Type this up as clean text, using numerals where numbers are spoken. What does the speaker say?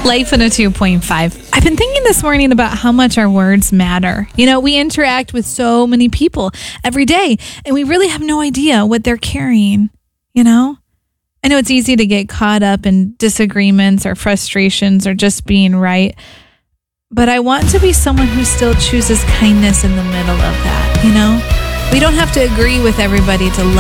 Life in a 2.5. I've been thinking this morning about how much our words matter. We interact with so many people every day, and we really have no idea what they're carrying, I know it's easy to get caught up in disagreements or frustrations or just being right, but I want to be someone who still chooses kindness in the middle of that, We don't have to agree with everybody to love